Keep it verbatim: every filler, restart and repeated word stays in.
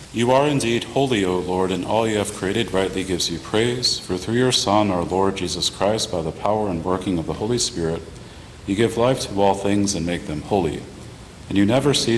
You are indeed holy, O Lord, and all you have created rightly gives you praise. For through your Son, our Lord Jesus Christ, by the power and working of the Holy Spirit, you give life to all things and make them holy. And you never cease